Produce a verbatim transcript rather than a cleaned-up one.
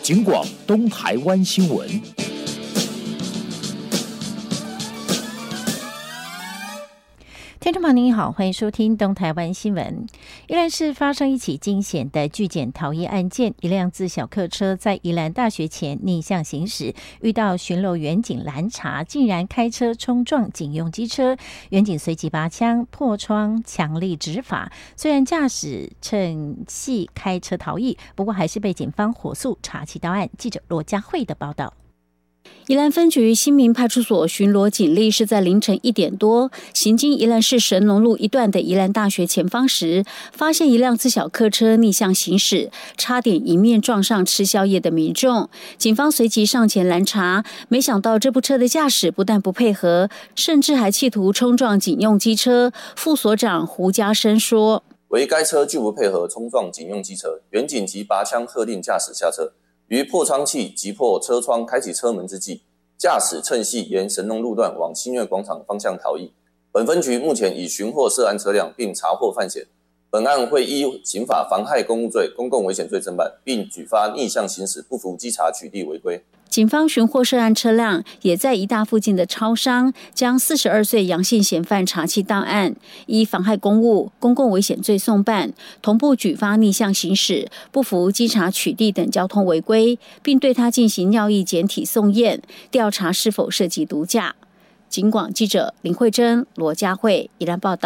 警广东台湾新闻。 听众朋友您好，欢迎收听东台湾新闻。宜兰市发生一起惊险的拒检逃逸案件，一辆自小客车在宜兰大学前逆向行驶，遇到巡逻员警拦查，竟然开车冲撞警用机车，员警随即拔枪破窗，强力执法。虽然驾驶趁隙开车逃逸，不过还是被警方火速查起到案。记者罗佳慧的报道。 宜兰分局新民派出所巡逻警力是在凌晨一点多，行经宜兰市神农路一段的宜兰大学前方时，发现一辆自小客车逆向行驶，差点迎面撞上吃宵夜的民众。警方随即上前拦查，没想到这部车的驾驶不但不配合，甚至还企图冲撞警用机车。副所长胡家生说：“ 为该车拒不配合冲撞警用机车，员警即拔枪喝令驾驶下车。于破窗器击破车窗开启车门之际，驾驶趁隙沿神农路段往新月广场方向逃逸。本分局目前已寻获涉案车辆并查获犯嫌，本案会依刑法妨害公务罪、公共危险罪侦办，并举发逆向行驶不服稽查取缔违规。” 警方寻获涉案车辆，也在宜大附近的超商将四十二岁杨姓嫌犯查缉到案，依妨害公务、公共危险罪送办，同步举发逆向行驶、不服稽查取缔等交通违规，并对他进行尿液检体送验，调查是否涉及毒驾。警广记者林慧珍、罗佳慧宜兰报道。